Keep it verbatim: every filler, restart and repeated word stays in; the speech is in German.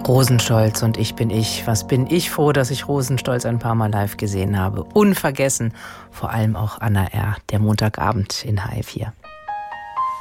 Rosenstolz und Ich bin ich. Was bin ich froh, dass ich Rosenstolz ein paar Mal live gesehen habe. Unvergessen, vor allem auch Anna R., der Montagabend in H F vier.